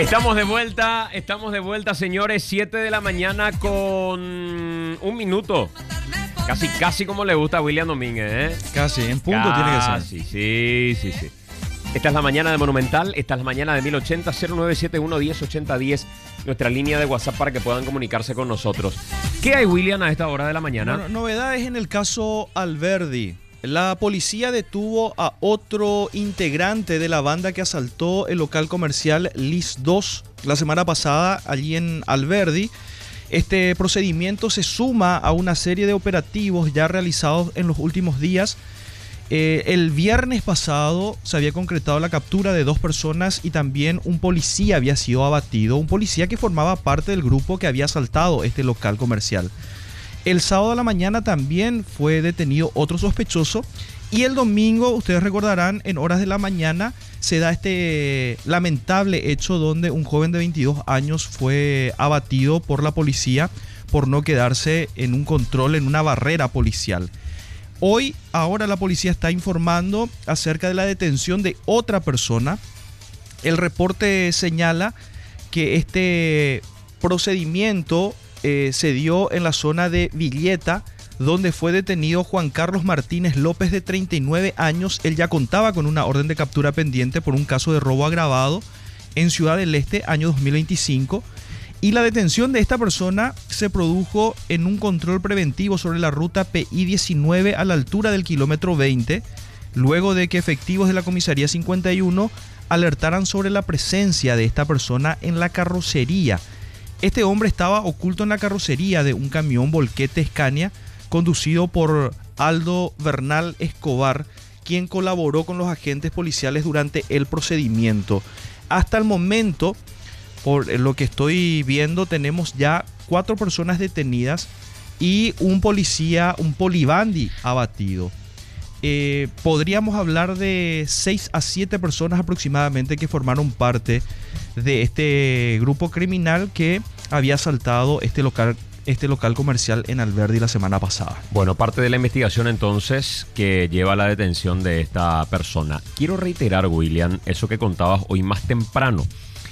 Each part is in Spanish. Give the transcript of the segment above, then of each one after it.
Estamos de vuelta, señores, 7 de la mañana con un minuto. Casi como le gusta a William Domínguez, ¿eh? Casi, en punto tiene que ser. Sí. Esta es la mañana de Monumental, esta es la mañana de 1080 0971 108010, nuestra línea de WhatsApp para que puedan comunicarse con nosotros. ¿Qué hay, William, a esta hora de la mañana? Bueno, novedades en el caso Alberdi. La policía detuvo a otro integrante de la banda que asaltó el local comercial Lis 2 la semana pasada allí en Alberdi. Este procedimiento se suma a una serie de operativos ya realizados en los últimos días. El viernes pasado se había concretado la captura de 2 personas y también un policía había sido abatido, un policía que formaba parte del grupo que había asaltado este local comercial. El sábado a la mañana también fue detenido otro sospechoso y el domingo, ustedes recordarán, en horas de la mañana se da este lamentable hecho donde un joven de 22 años fue abatido por la policía por no quedarse en un control, en una barrera policial. Ahora la policía está informando acerca de la detención de otra persona. El reporte señala que este procedimiento se dio en la zona de Villeta, donde fue detenido Juan Carlos Martínez López, de 39 años. Él ya contaba con una orden de captura pendiente por un caso de robo agravado en Ciudad del Este, año 2025. Y la detención de esta persona se produjo en un control preventivo sobre la ruta PI 19 a la altura del kilómetro 20, luego de que efectivos de la comisaría 51 alertaran sobre la presencia de esta persona en la carrocería. Este hombre estaba oculto en la carrocería de un camión volquete Scania conducido por Aldo Bernal Escobar, quien colaboró con los agentes policiales durante el procedimiento. Hasta el momento, por lo que estoy viendo, tenemos ya 4 personas detenidas y un policía, un polibandi abatido. Podríamos hablar de 6 a 7 personas aproximadamente que formaron parte de este grupo criminal que había asaltado este local comercial en Alberdi la semana pasada. Bueno, parte de la investigación entonces que lleva a la detención de esta persona. Quiero reiterar, William, eso que contabas hoy más temprano.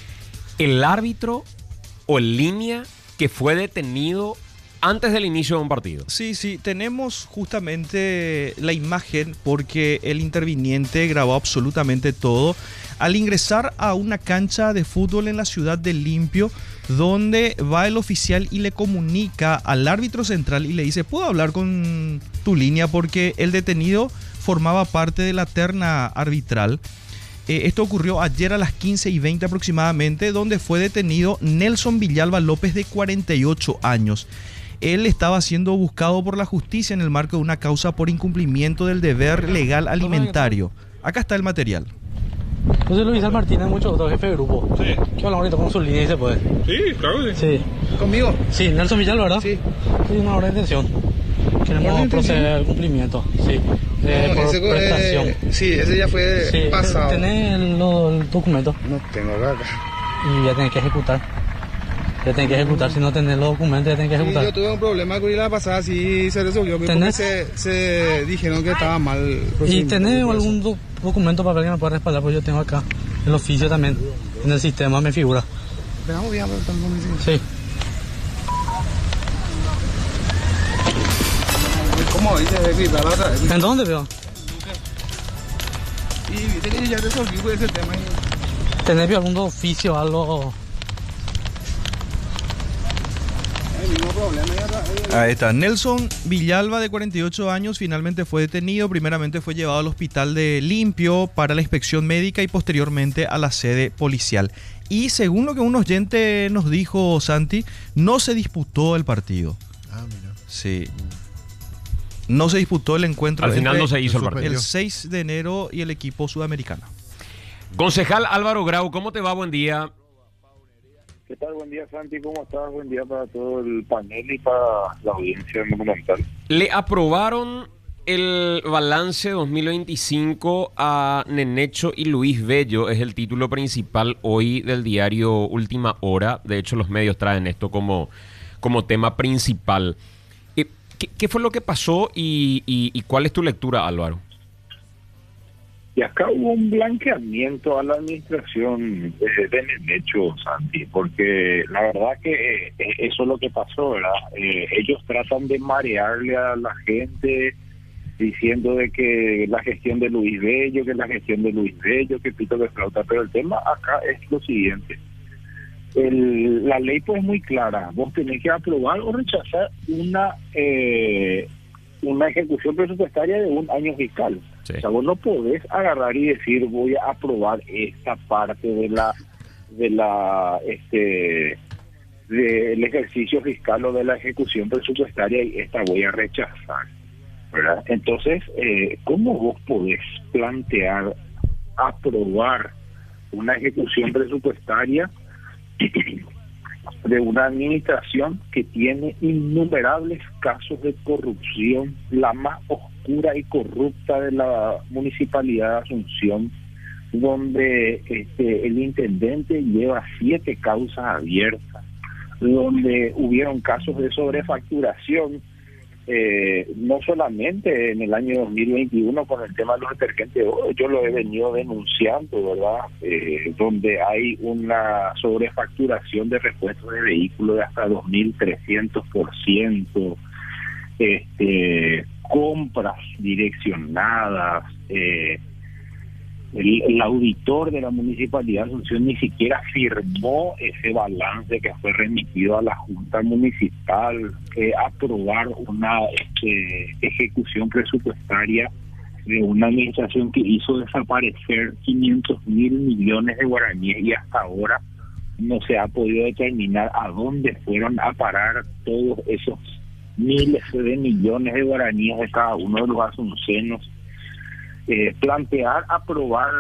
El árbitro o el línea que fue detenido antes del inicio de un partido. Sí, tenemos justamente la imagen porque el interviniente grabó absolutamente todo al ingresar a una cancha de fútbol en la ciudad de Limpio, donde va el oficial y le comunica al árbitro central y le dice: ¿puedo hablar con tu línea? Porque el detenido formaba parte de la terna arbitral. Esto ocurrió ayer a las 15:20 aproximadamente, donde fue detenido Nelson Villalba López, de 48 años. Él estaba siendo buscado por la justicia en el marco de una causa por incumplimiento del deber legal alimentario. Acá está el material. José Luis Martínez, mucho otro jefe de grupo. Sí. ¿Qué hablamos ahorita con su línea y se puede? Sí, claro que sí. ¿Conmigo? Sí, Nelson Villalba, ¿verdad? Sí. Sí, una orden de detención. Queremos proceder al cumplimiento, sí. Por prestación. Sí, ese ya fue pasado. ¿Tenés el documento? No tengo acá. Y ya tenés que ejecutar. Si no tenés los documentos, ya tenés que ejecutar. Sí, yo tuve un problema con la pasada, sí se resolvió. Porque se dijeron que estaba mal. ¿Y tenés algún documento para que alguien me pueda respaldar? Porque yo tengo acá el oficio también. En el sistema me figura. Veamos bien, pero estamos con el sí. ¿Cómo dice? ¿En dónde, veo? Y dice que ya resolvió ese tema. ¿Tenés algún oficio o algo? Ahí está, Nelson Villalba, de 48 años, finalmente fue detenido. Primeramente fue llevado al hospital de Limpio para la inspección médica y posteriormente a la sede policial. Y según lo que un oyente nos dijo, Santi, no se disputó el partido. Ah, mira. Sí. No se disputó el encuentro. Al final no se hizo el partido. El 6 de enero y el equipo sudamericano. Concejal Álvaro Grau, ¿cómo te va? Buen día. ¿Qué tal? Buen día, Santi. ¿Cómo estás? Buen día para todo el panel y para la audiencia Monumental. ¿Le aprobaron el balance 2025 a Nenecho y Luis Bello? Es el título principal hoy del diario Última Hora. De hecho, los medios traen esto como tema principal. ¿Qué fue lo que pasó y cuál es tu lectura, Álvaro? Y acá hubo un blanqueamiento a la administración de Nenecho, Santi, porque la verdad que eso es lo que pasó, ¿verdad? Ellos tratan de marearle a la gente diciendo de que la gestión de Luis Bello, que pito de flauta, pero el tema acá es lo siguiente. La ley pues es muy clara, vos tenés que aprobar o rechazar una ejecución presupuestaria de un año fiscal. Sí. O sea, vos no podés agarrar y decir voy a aprobar esta parte del ejercicio fiscal o de la ejecución presupuestaria y esta voy a rechazar, ¿verdad? Entonces, ¿cómo vos podés plantear aprobar una ejecución presupuestaria de una administración que tiene innumerables casos de corrupción, la más oscura y corrupta de la Municipalidad de Asunción, donde el intendente lleva 7 causas abiertas, donde hubieron casos de sobrefacturación, no solamente en el año 2021 con el tema de los detergentes, yo lo he venido denunciando, ¿verdad? Donde hay una sobrefacturación de repuestos de vehículos de hasta 2.300%, compras direccionadas, el auditor de la Municipalidad de Asunción ni siquiera firmó ese balance que fue remitido a la Junta Municipal, aprobar una ejecución presupuestaria de una administración que hizo desaparecer 500.000 millones de guaraníes y hasta ahora no se ha podido determinar a dónde fueron a parar todos esos miles de millones de guaraníes de cada uno de los asuncenos. Plantear aprobar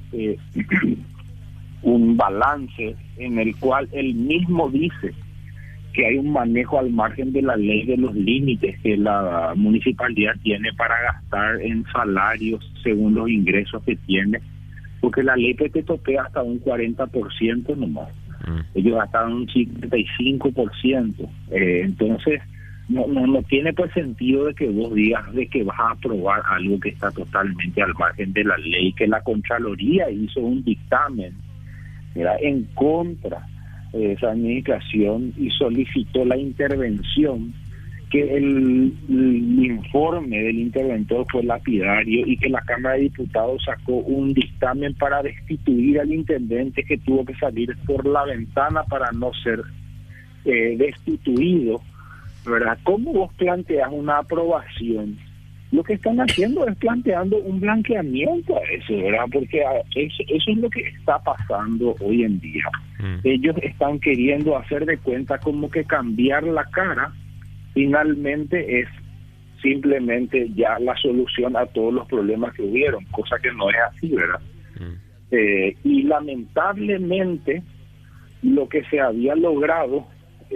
un balance en el cual él mismo dice que hay un manejo al margen de la ley de los límites que la municipalidad tiene para gastar en salarios según los ingresos que tiene, porque la ley te topea hasta un 40% nomás. Ellos gastaron un 55%. Entonces no tiene pues sentido de que vos digas de que vas a aprobar algo que está totalmente al margen de la ley, que la Contraloría hizo un dictamen, ¿verdad?, en contra de esa administración y solicitó la intervención, que el informe del interventor fue lapidario y que la Cámara de Diputados sacó un dictamen para destituir al intendente, que tuvo que salir por la ventana para no ser destituido, ¿verdad? ¿Cómo vos planteas una aprobación? Lo que están haciendo es planteando un blanqueamiento a eso, ¿verdad? Porque eso es lo que está pasando hoy en día. Ellos están queriendo hacer de cuenta como que cambiar la cara finalmente es simplemente ya la solución a todos los problemas que hubieron, cosa que no es así, ¿verdad? Y lamentablemente lo que se había logrado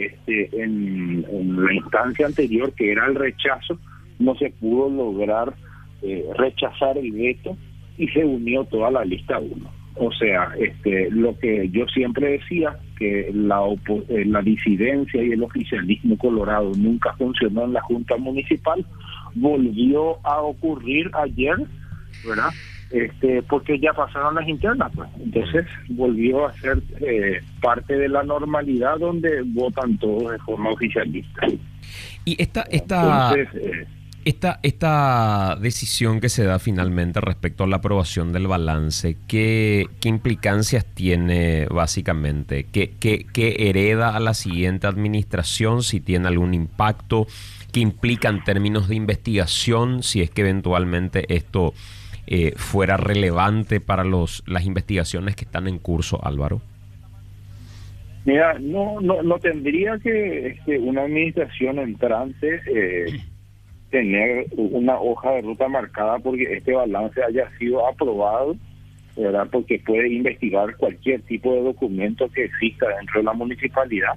en la instancia anterior, que era el rechazo, no se pudo lograr rechazar el veto y se unió toda la lista 1. O sea, lo que yo siempre decía, que la disidencia y el oficialismo colorado nunca funcionó en la Junta Municipal, volvió a ocurrir ayer, ¿verdad? Porque ya pasaron las internas, pues. Entonces volvió a ser parte de la normalidad, donde votan todos de forma oficialista. Y Entonces, esta decisión que se da finalmente respecto a la aprobación del balance, ¿qué implicancias tiene básicamente? ¿Qué hereda a la siguiente administración? Si tiene algún impacto, ¿qué implica en términos de investigación? Si es que eventualmente esto fuera relevante para las investigaciones que están en curso, Álvaro. Mira, no tendría que una administración entrante tener una hoja de ruta marcada porque este balance haya sido aprobado, ¿verdad? Porque puede investigar cualquier tipo de documento que exista dentro de la municipalidad.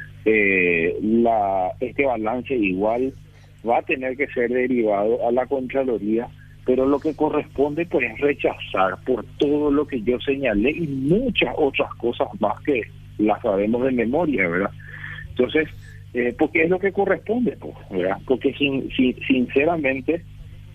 Este balance igual va a tener que ser derivado a la Contraloría, pero lo que corresponde pues es rechazar por todo lo que yo señalé y muchas otras cosas más que las sabemos de memoria, ¿verdad? Entonces, porque es lo que corresponde, pues, ¿verdad? Porque sinceramente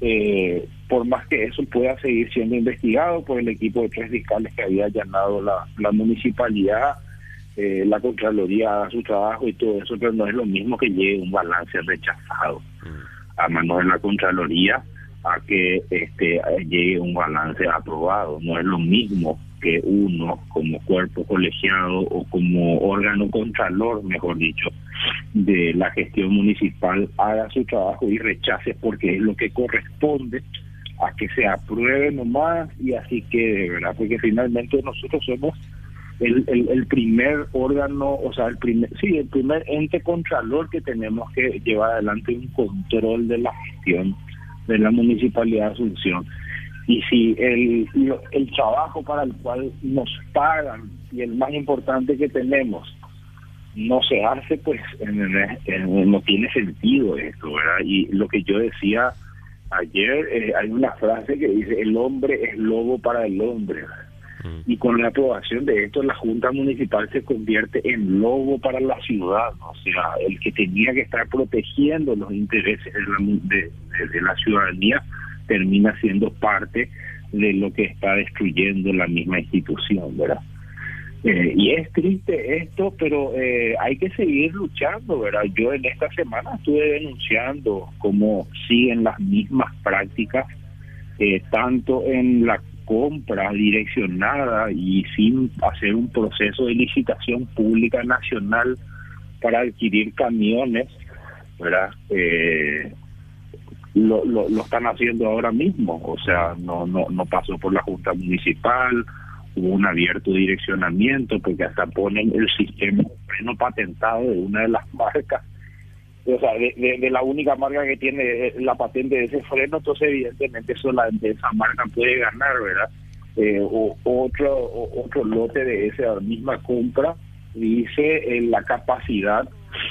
por más que eso pueda seguir siendo investigado por el equipo de 3 fiscales que había allanado la municipalidad, la Contraloría haga su trabajo y todo eso, pero no es lo mismo que llegue un balance rechazado a manos de la Contraloría a que llegue un balance aprobado. No es lo mismo que uno como cuerpo colegiado o como órgano contralor, mejor dicho, de la gestión municipal haga su trabajo y rechace porque es lo que corresponde a que se apruebe nomás y así quede, ¿verdad? Porque finalmente nosotros somos el primer órgano, o sea, el primer ente contralor que tenemos que llevar adelante un control de la gestión de la Municipalidad de Asunción. Y si el trabajo para el cual nos pagan y el más importante que tenemos no se hace, pues no tiene sentido esto, ¿verdad? Y lo que yo decía ayer, hay una frase que dice: el hombre es lobo para el hombre, ¿verdad? Y con la aprobación de esto, la Junta Municipal se convierte en lobo para la ciudad, ¿no? O sea, el que tenía que estar protegiendo los intereses de la ciudadanía termina siendo parte de lo que está destruyendo la misma institución, ¿verdad? Y es triste esto, pero hay que seguir luchando, ¿verdad? Yo en esta semana estuve denunciando cómo siguen las mismas prácticas, tanto en la compra direccionada y sin hacer un proceso de licitación pública nacional para adquirir camiones, ¿verdad? Lo están haciendo ahora mismo, o sea, no pasó por la Junta Municipal, hubo un abierto direccionamiento porque hasta ponen el sistema de freno patentado de una de las marcas, o sea, de la única marca que tiene la patente de ese freno, entonces evidentemente solamente esa marca puede ganar, ¿verdad? O otro lote de esa misma compra dice la capacidad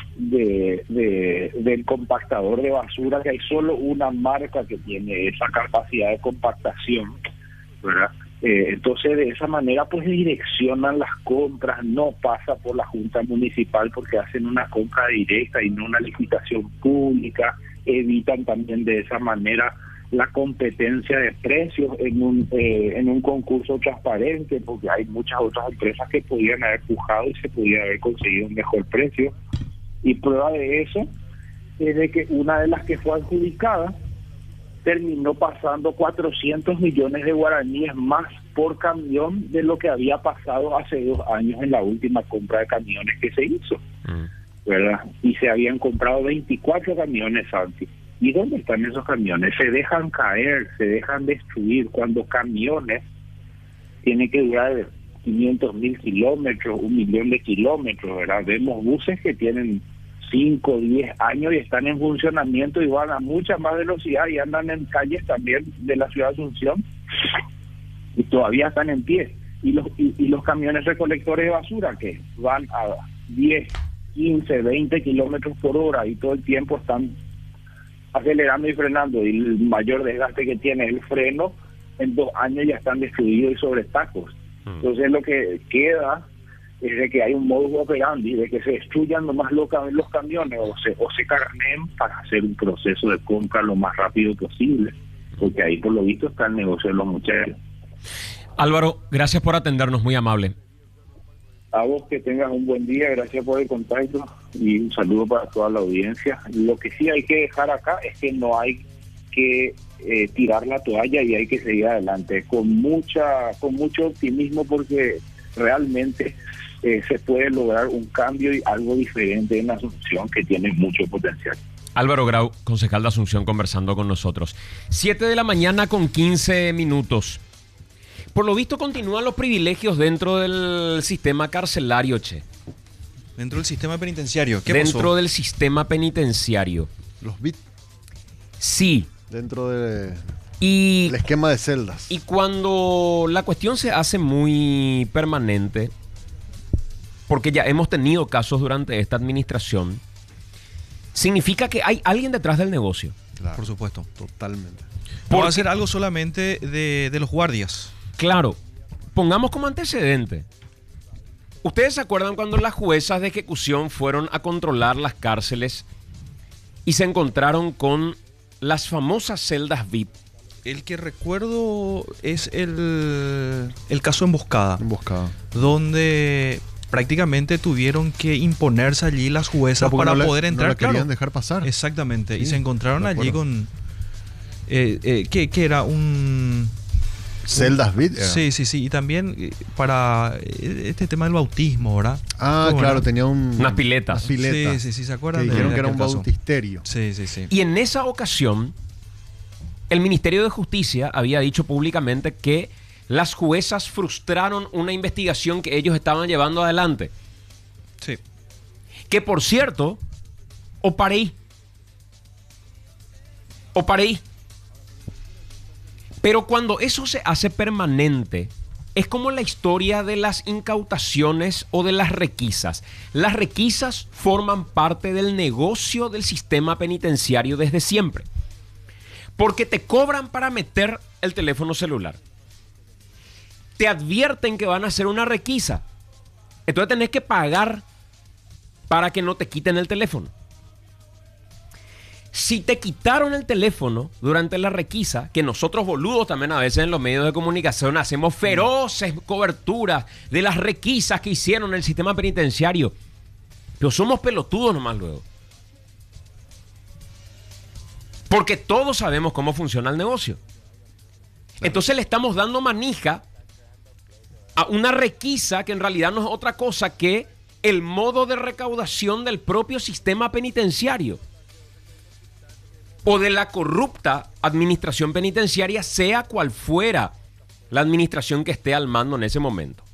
del compactador de basura, que hay solo una marca que tiene esa capacidad de compactación, ¿verdad? Entonces de esa manera pues direccionan las compras, no pasa por la Junta Municipal porque hacen una compra directa y no una licitación pública, evitan también de esa manera la competencia de precios en un concurso transparente, porque hay muchas otras empresas que podían haber pujado y se podía haber conseguido un mejor precio. Y prueba de eso es de que una de las que fue adjudicada terminó pasando 400 millones de guaraníes más por camión de lo que había pasado hace 2 años en la última compra de camiones que se hizo, ¿verdad? Y se habían comprado 24 camiones, Santi. ¿Y dónde están esos camiones? Se dejan caer, se dejan destruir, cuando camiones tienen que durar 500.000 kilómetros, 1.000.000 de kilómetros, ¿verdad? Vemos buses que tienen 5, 10 años y están en funcionamiento y van a mucha más velocidad y andan en calles también de la ciudad de Asunción y todavía están en pie. Y los camiones recolectores de basura que van a 10, 15, 20 kilómetros por hora y todo el tiempo están acelerando y frenando, y el mayor desgaste que tiene el freno, en 2 años ya están destruidos y sobre tacos. Entonces lo que queda es de que hay un modus operandi de que se destruyan nomás los camiones o se carneen para hacer un proceso de compra lo más rápido posible, porque ahí por lo visto está el negocio de los muchachos. Álvaro, gracias por atendernos, muy amable. A vos que tengas un buen día, gracias por el contacto y un saludo para toda la audiencia. Lo que sí hay que dejar acá es que no hay que tirar la toalla y hay que seguir adelante con mucho optimismo, porque realmente se puede lograr un cambio y algo diferente en Asunción que tiene mucho potencial. Álvaro Grau, concejal de Asunción, conversando con nosotros. 7 de la mañana con 15 minutos. Por lo visto continúan los privilegios dentro del sistema carcelario, che. Dentro del sistema penitenciario. ¿Qué dentro pasó? del sistema penitenciario. Los bits Sí. dentro del Y esquema de celdas. Y cuando la cuestión se hace muy permanente, porque ya hemos tenido casos durante esta administración, significa que hay alguien detrás del negocio. Claro, Por supuesto. totalmente. No va a ser algo solamente de los guardias. Claro, pongamos como antecedente. ¿Ustedes se acuerdan cuando las juezas de ejecución fueron a controlar las cárceles y se encontraron con las famosas celdas VIP. El que recuerdo es el caso Emboscada, Emboscada. donde prácticamente tuvieron que imponerse allí las juezas Porque para no poder entrar. No la querían claro, dejar pasar. exactamente. Y Sí, se encontraron de allí acuerdo. con... que era un... Celdas VIP. era. Sí, sí, sí. Y también para este tema del bautismo, ¿verdad? Ah, Bueno, claro, tenía Unas piletas. Unas piletas. Sí, sí, sí. ¿Se Que acuerdan? dijeron de que era un aquel caso? bautisterio. Sí, sí, sí. Y en esa ocasión, el Ministerio de Justicia había dicho públicamente que las juezas frustraron una investigación que ellos estaban llevando adelante. Sí. Que por cierto, o paré. Pero cuando eso se hace permanente, es como la historia de las incautaciones o de las requisas. Las requisas forman parte del negocio del sistema penitenciario desde siempre. Porque te cobran para meter el teléfono celular. Te advierten que van a hacer una requisa. Entonces tenés que pagar para que no te quiten el teléfono. Si te quitaron el teléfono durante la requisa, que nosotros boludos también a veces en los medios de comunicación hacemos feroces coberturas de las requisas que hicieron en el sistema penitenciario, pero somos pelotudos nomás luego. Porque todos sabemos cómo funciona el negocio. Entonces le estamos dando manija a una requisa que en realidad no es otra cosa que el modo de recaudación del propio sistema penitenciario o de la corrupta administración penitenciaria, sea cual fuera la administración que esté al mando en ese momento.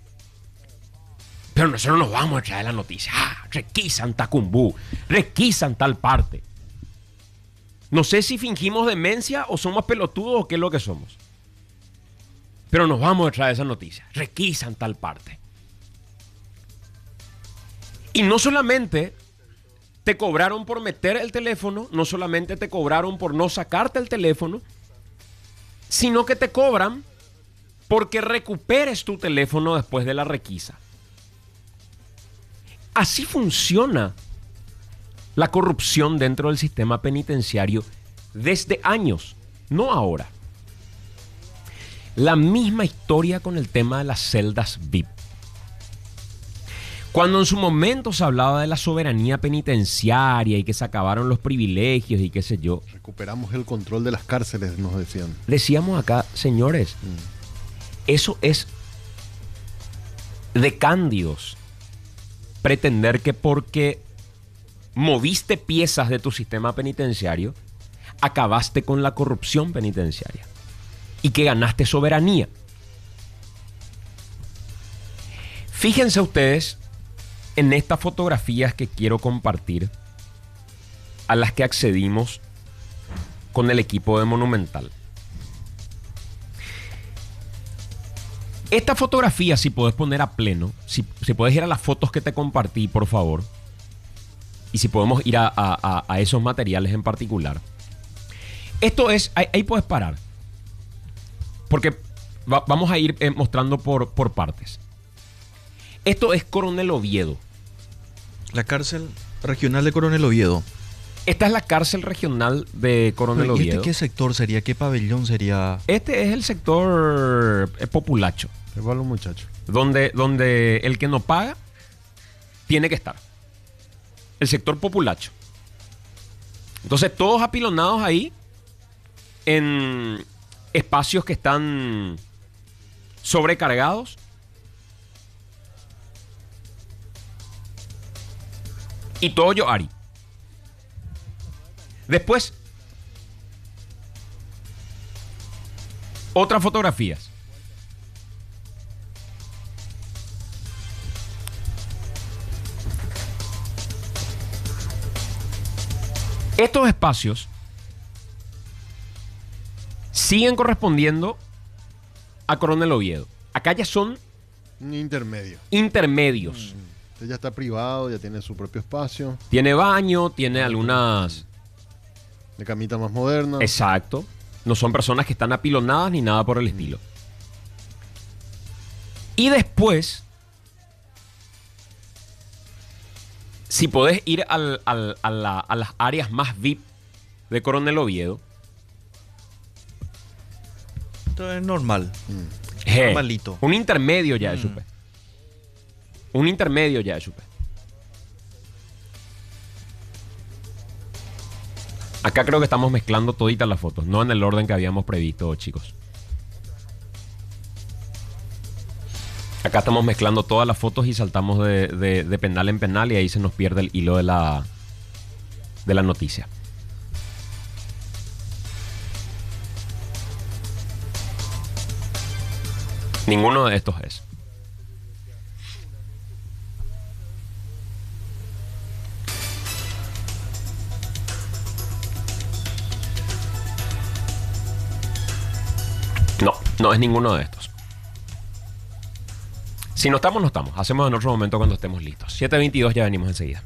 Pero nosotros nos vamos a traer la noticia. Requisan Tacumbú, requisan tal parte. No sé si fingimos demencia o somos pelotudos o qué es lo que somos. Pero nos vamos a traer esa noticia. Requisan tal parte. Y no solamente te cobraron por meter el teléfono, no solamente te cobraron por no sacarte el teléfono, sino que te cobran porque recuperes tu teléfono después de la requisa. Así funciona la corrupción dentro del sistema penitenciario desde años, no ahora. La misma historia con el tema de las celdas VIP. Cuando en su momento se hablaba de la soberanía penitenciaria y que se acabaron los privilegios y qué sé yo, Recuperamos el control de las cárceles, nos decían. decíamos acá, señores, eso es de cándidos pretender que porque moviste piezas de tu sistema penitenciario, acabaste con la corrupción penitenciaria y que ganaste soberanía. Fíjense ustedes en estas fotografías que quiero compartir, a las que accedimos con el equipo de Monumental. Esta fotografía, si podés poner a pleno, si podés ir a las fotos que te compartí, por favor, y si podemos ir a esos materiales en particular. Esto es, ahí puedes parar, porque vamos a ir mostrando por partes. Esto es Coronel Oviedo. La cárcel regional de Coronel Oviedo. Esta es la cárcel regional de Coronel ¿Y Oviedo. qué sector sería? ¿Qué pabellón sería? Este es el sector populacho, Igual un muchacho. donde el que no paga tiene que estar. El sector populacho. Entonces todos apilonados ahí en espacios que están sobrecargados. Y todo yo Ari. Después, otras fotografías. Estos espacios siguen correspondiendo a Coronel Oviedo. Acá ya son Un intermedio. intermedios. Este ya está privado, ya tiene su propio espacio. Tiene baño, tiene algunas... De camita más moderna. Exacto. No son personas que están apilonadas ni nada por el estilo. Y después, si podés ir a las áreas más VIP de Coronel Oviedo. Esto es normal. Normalito. Un intermedio ya de Chupe. Un intermedio ya de Chupe. Acá creo que estamos mezclando toditas las fotos, no en el orden que habíamos previsto, chicos. Acá estamos mezclando todas las fotos y saltamos de penal en penal y ahí se nos pierde el hilo de la noticia. Ninguno de estos es. No es ninguno de estos. Si no estamos, no estamos. Hacemos en otro momento cuando estemos listos. 7:22, ya venimos enseguida.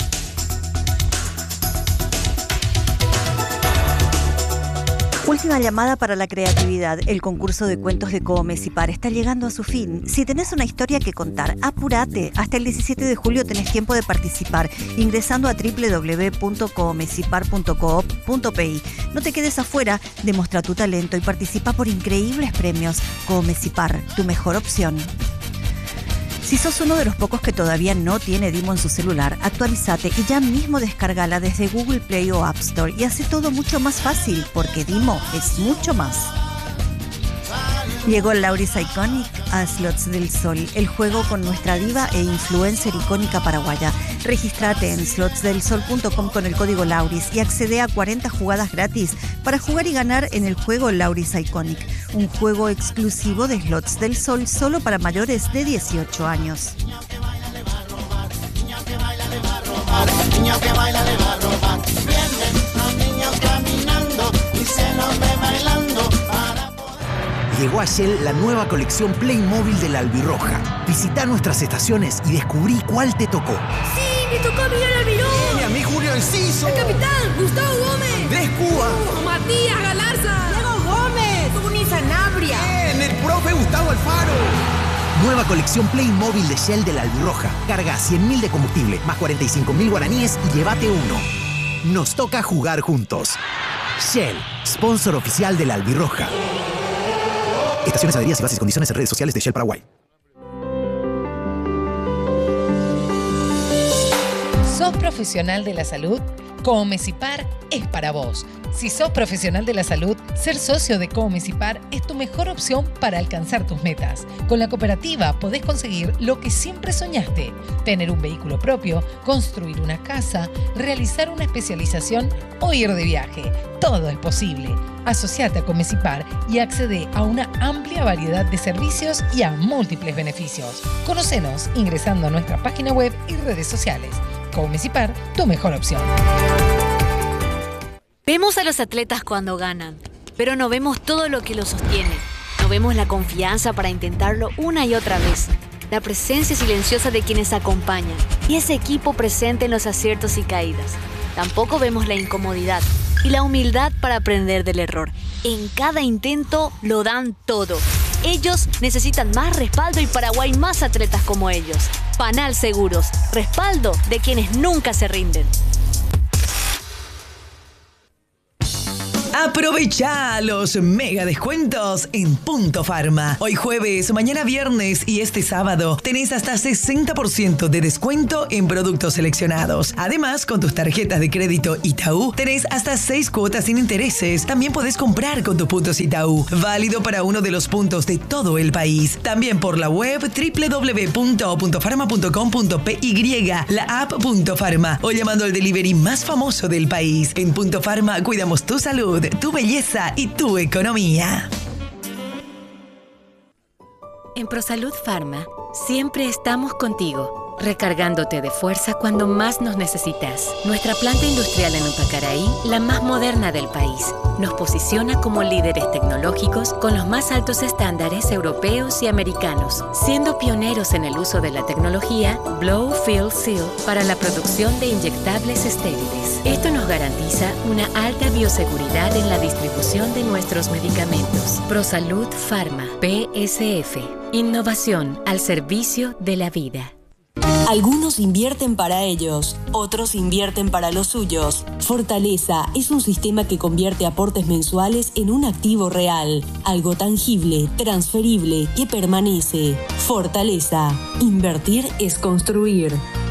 Última llamada para la creatividad. El concurso de cuentos de Comecipar está llegando a su fin. Si tenés una historia que contar, apúrate. Hasta el 17 de julio tenés tiempo de participar ingresando a www.comecipar.coop.pi. No te quedes afuera, demuestra tu talento y participa por increíbles premios. Comecipar, tu mejor opción. Si sos uno de los pocos que todavía no tiene Dimo en su celular, actualizate y ya mismo descárgala desde Google Play o App Store y hace todo mucho más fácil, porque Dimo es mucho más. Llegó Lauris Iconic a Slots del Sol, el juego con nuestra diva e influencer icónica paraguaya. Regístrate en slotsdelsol.com con el código Lauris y accede a 40 jugadas gratis para jugar y ganar en el juego Lauris Iconic, un juego exclusivo de Slots del Sol solo para mayores de 18 años. Niño que baila le va a robar. Vienen los niños caminando y se los ve bailando. Llegó a Shell la nueva colección Playmobil de la Albirroja. Visita nuestras estaciones y descubrí cuál te tocó. ¡Sí! ¡Me tocó Miguel Almirón! ¡Y a mí Julio Enciso! ¡El capitán! ¡Gustavo Gómez! ¡Andrés Cuba! ¡Matías Galarza! ¡Diego Gómez! ¡Tuni Sanabria! ¡Bien! ¡El profe Gustavo Alfaro! Nueva colección Playmobil de Shell de la Albirroja. Carga 100.000 de combustible, más 45.000 guaraníes y llévate uno. Nos toca jugar juntos. Shell, sponsor oficial de la Albirroja. Estaciones, adheridas y bases y condiciones en redes sociales de Shell Paraguay. ¿Sos profesional de la salud? Comecipar es para vos. Si sos profesional de la salud, ser socio de Comecipar es tu mejor opción para alcanzar tus metas. Con la cooperativa podés conseguir lo que siempre soñaste: tener un vehículo propio, construir una casa, realizar una especialización o ir de viaje. Todo es posible. Asociate a Comecipar y accede a una amplia variedad de servicios y a múltiples beneficios. Conocenos ingresando a nuestra página web y redes sociales. Comecipar, tu mejor opción. Vemos a los atletas cuando ganan, pero no vemos todo lo que los sostiene. No vemos la confianza para intentarlo una y otra vez, la presencia silenciosa de quienes acompañan y ese equipo presente en los aciertos y caídas. Tampoco vemos la incomodidad y la humildad para aprender del error. En cada intento lo dan todo. Ellos necesitan más respaldo y Paraguay más atletas como ellos. Panal Seguros, respaldo de quienes nunca se rinden. Aprovecha los mega descuentos en Punto Pharma. Hoy jueves, mañana viernes y este sábado tenés hasta 60% de descuento en productos seleccionados. Además, con tus tarjetas de crédito Itaú tenés hasta 6 cuotas sin intereses. También podés comprar con tus puntos Itaú. Válido para uno de los puntos de todo el país. También por la web www.puntofarma.com.py, la app Punto Pharma o llamando al delivery más famoso del país. En Punto Pharma cuidamos tu salud, tu belleza y tu economía. En ProSalud Pharma siempre estamos contigo, recargándote de fuerza cuando más nos necesitas. Nuestra planta industrial en Upacaraí, la más moderna del país, nos posiciona como líderes tecnológicos con los más altos estándares europeos y americanos, siendo pioneros en el uso de la tecnología Blow Fill Seal para la producción de inyectables estériles. Esto nos garantiza una alta bioseguridad en la distribución de nuestros medicamentos. ProSalud Pharma, PSF. Innovación al servicio de la vida. Algunos invierten para ellos, otros invierten para los suyos. Fortaleza es un sistema que convierte aportes mensuales en un activo real, algo tangible, transferible, que permanece. Fortaleza. Invertir es construir.